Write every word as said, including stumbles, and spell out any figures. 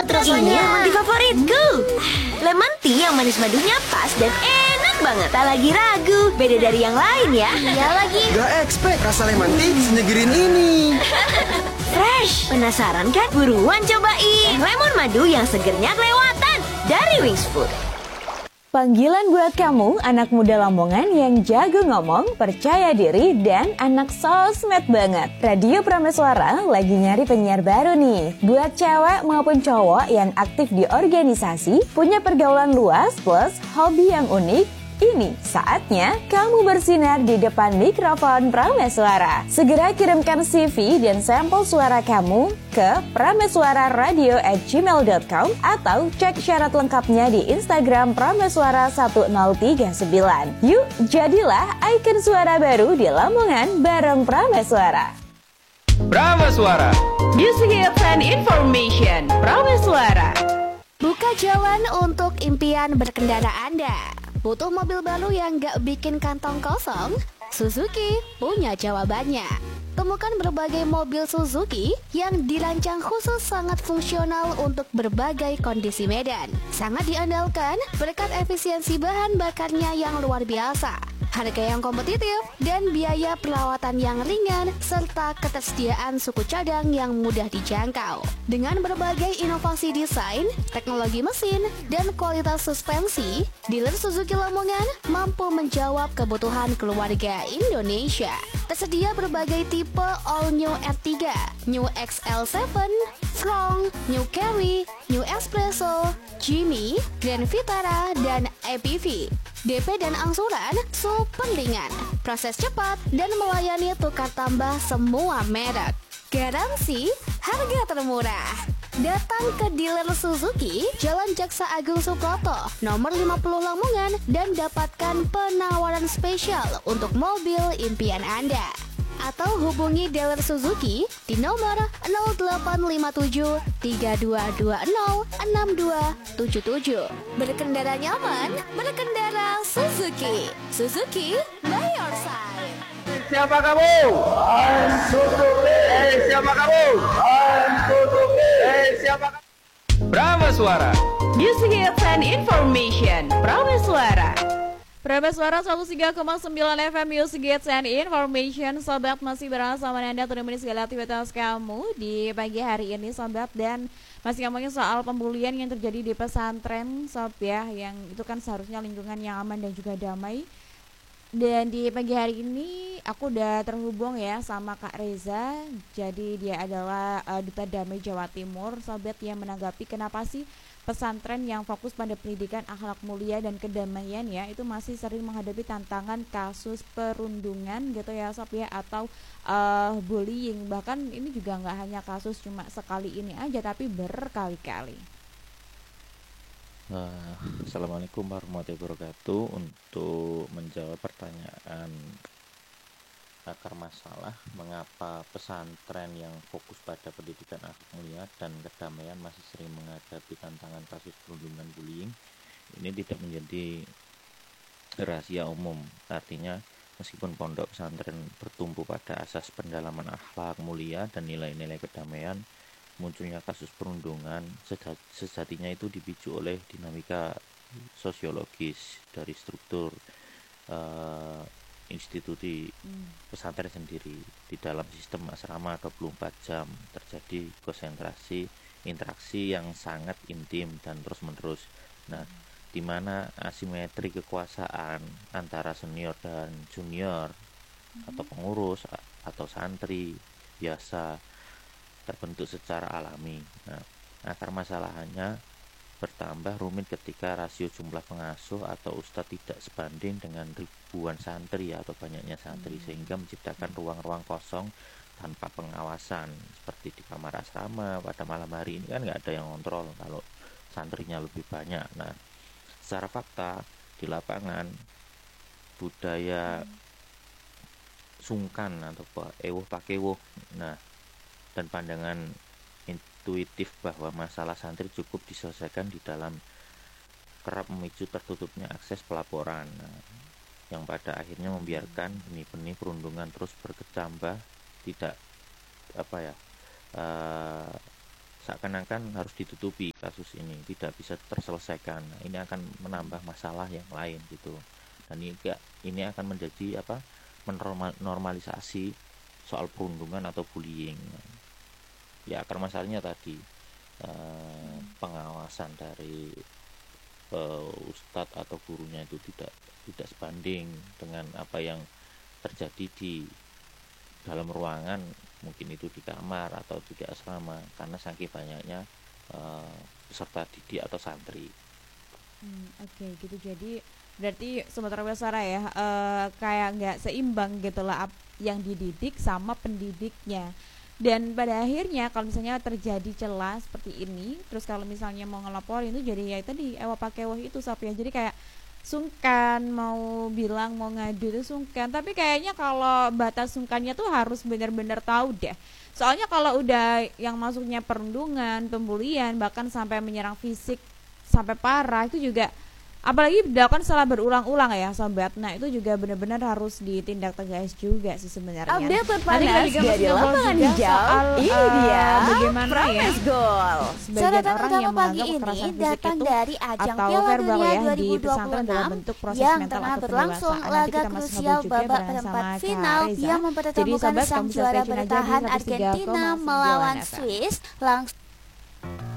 banget rasanya. Ini lemon tea favoritku. Lemon tea yang manis madunya pas dan enak banget. Tak lagi ragu, beda dari yang lain ya. Iya lagi. Gak expect rasa lemon tea senyegerin ini. Fresh. Penasaran kan? Buruan cobain. Lemon madu yang segernya kelewatan dari Wings Food. Panggilan buat kamu, anak muda Lamongan yang jago ngomong, percaya diri, dan anak sosmed banget. Radio Prameswara lagi nyari penyiar baru nih. Buat cewek maupun cowok yang aktif di organisasi, punya pergaulan luas plus hobi yang unik, ini saatnya kamu bersinar di depan mikrofon Prameswara. Segera kirimkan C V dan sampel suara kamu ke prameswararadio at gmail dot com atau cek syarat lengkapnya di Instagram Prameswara satu nol tiga sembilan. Yuk, jadilah ikon suara baru di Lamongan bareng Prameswara. Prameswara, Music Hits and Information. Prameswara. Buka jalan untuk impian berkendara Anda. Butuh mobil baru yang gak bikin kantong kosong? Suzuki punya jawabannya. Temukan berbagai mobil Suzuki yang dirancang khusus sangat fungsional untuk berbagai kondisi medan. Sangat diandalkan berkat efisiensi bahan bakarnya yang luar biasa, harga yang kompetitif, dan biaya perawatan yang ringan, serta ketersediaan suku cadang yang mudah dijangkau. Dengan berbagai inovasi desain, teknologi mesin, dan kualitas suspensi, dealer Suzuki Lamongan mampu menjawab kebutuhan keluarga Indonesia. Tersedia berbagai tipe All New R tiga, New X L tujuh, Front, New Carry, New Espresso, Jimmy, Grand Vitara, dan A P V. D P dan angsuran super ringan, proses cepat, dan melayani tukar tambah semua merek. Garansi harga termurah. Datang ke dealer Suzuki, Jalan Jaksa Agung Suproto, nomor lima puluh Lamongan, dan dapatkan penawaran spesial untuk mobil impian Anda. Atau hubungi dealer Suzuki di nomor nol delapan lima tujuh tiga dua dua nol enam dua tujuh tujuh. Berkendara nyaman, berkendara Suzuki. Suzuki by your side. siapa kamu? I'm Suzuki. Eh, siapa kamu? I'm Suzuki. Eh, siapa kamu? Prameswara, Music Hits and Information. Prameswara. Prameswara seratus tiga koma sembilan F M Music Hits and Information. Sobat, masih bersama Anda untuk menemani segala aktivitas kamu di pagi hari ini, sobat. Dan masih ngomongin soal pembulian yang terjadi di pesantren, sob ya, yang itu kan seharusnya lingkungan yang aman dan juga damai. Dan di pagi hari ini aku udah terhubung ya sama Kak Reza. Jadi dia adalah uh, Duta Damai Jawa Timur, sobat, yang menanggapi kenapa sih pesantren yang fokus pada pendidikan akhlak mulia dan kedamaian ya itu masih sering menghadapi tantangan kasus perundungan gitu ya, sob ya, atau uh, bullying. Bahkan ini juga nggak hanya kasus cuma sekali ini aja, tapi berkali-kali. Uh, Assalamualaikum warahmatullahi wabarakatuh. Untuk menjawab pertanyaan akar masalah mengapa pesantren yang fokus pada pendidikan akhlak mulia dan kedamaian masih sering menghadapi tantangan kasus perundungan bullying, ini tidak menjadi rahasia umum. Artinya meskipun pondok pesantren bertumpu pada asas pendalaman akhlak mulia dan nilai-nilai kedamaian, munculnya kasus perundungan sejatinya itu dipicu oleh dinamika sosiologis dari struktur uh, institusi pesantren sendiri. Di dalam sistem asrama dua puluh empat jam terjadi konsentrasi interaksi yang sangat intim dan terus-menerus. Nah, di mana asimetri kekuasaan antara senior dan junior atau pengurus atau santri biasa terbentuk secara alami. Nah, akar masalahnya bertambah rumit ketika rasio jumlah pengasuh atau ustadz tidak sebanding dengan ribuan santri atau banyaknya santri, sehingga menciptakan ruang-ruang kosong tanpa pengawasan. Seperti di kamar asrama pada malam hari ini kan nggak ada yang kontrol kalau santrinya lebih banyak. Nah, secara fakta di lapangan budaya sungkan atau ewuh pakewuh, nah, dan pandangan intuitif bahwa masalah santri cukup diselesaikan di dalam kerap memicu tertutupnya akses pelaporan, nah, yang pada akhirnya membiarkan benih-benih perundungan terus berkecambah, tidak apa ya uh, seakan-akan harus ditutupi kasus ini, tidak bisa terselesaikan. Nah, ini akan menambah masalah yang lain gitu. Dan ini, ini akan menjadi apa? Menormalisasi soal perundungan atau bullying. Ya akar masalahnya tadi eh, pengawasan dari eh, ustadz atau gurunya itu tidak tidak sebanding dengan apa yang terjadi di dalam ruangan, mungkin itu di kamar atau di asrama, karena saking banyaknya uh, peserta didik atau santri. Hmm, Oke, okay, gitu. Jadi berarti Sobat Prabes Suara ya, uh, kayak nggak seimbang gitu lah yang dididik sama pendidiknya. Dan pada akhirnya kalau misalnya terjadi celah seperti ini, terus kalau misalnya mau ngelaporin itu jadi ya tadi ewa pakewah itu Sap ya. Jadi kayak sungkan mau bilang mau ngadu itu sungkan, tapi kayaknya kalau batas sungkannya tuh harus benar-benar tahu deh. Soalnya kalau udah yang masuknya perundungan, pembulian, bahkan sampai menyerang fisik sampai parah itu juga, apalagi dilakukan setelah berulang-ulang ya sobat. Nah itu juga benar-benar harus ditindak tegas juga sih sebenarnya. Update Nanti terpanas kita juga dari masih ngobrol lapangan juga hijau. soal, Ini uh, dia bagaimana ya Promise Goal. sebagian Sorotan orang utama yang pagi menganggap ini kekerasan fisik datang itu dari ajang atau Piala verbal Dunia ya di dua ribu dua puluh pesantren dalam enam bentuk proses yang mental tengah atau berlangsung. pendewasaan. Nanti Laga kita masih krusial ngobrol juga babak bareng perempat sama Kak final Reza. yang Jadi mempertemukan sobat, sang kamu bisa juara stay tune aja di bertahan seratus tiga koma Argentina sembilan melawan F M. Swiss langsung